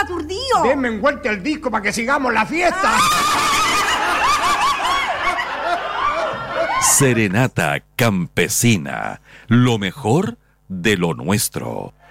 aturdido. Denme envuelta el disco para que sigamos la fiesta. Serenata Campesina, lo mejor de lo nuestro.